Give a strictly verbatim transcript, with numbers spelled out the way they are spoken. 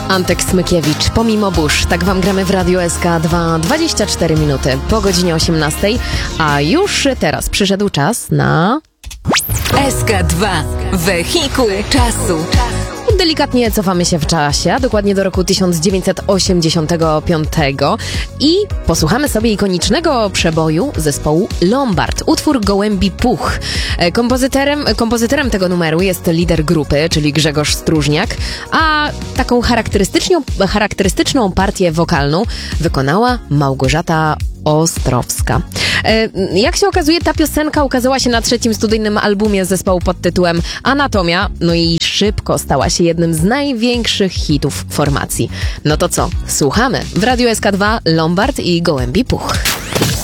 Antek Smykiewicz, Pomimo burz. Tak wam gramy w Radiu S K dwa, dwadzieścia cztery minuty po godzinie osiemnastej, a już teraz przyszedł czas na... S K dwa. Wehikuł czasu. Delikatnie cofamy się w czasie, a dokładnie do roku tysiąc dziewięćset osiemdziesiątego piątego i posłuchamy sobie ikonicznego przeboju zespołu Lombard, utwór Gołębi Puch. Kompozytorem, kompozytorem tego numeru jest lider grupy, czyli Grzegorz Stróżniak, a taką charakterystyczną, charakterystyczną partię wokalną wykonała Małgorzata Ostrowska. Jak się okazuje, ta piosenka ukazała się na trzecim studyjnym albumie zespołu pod tytułem Anatomia, no i szybko stała się jednym z największych hitów formacji. No to co? Słuchamy. W Radiu S K dwa Lombard i Gołębi Puch.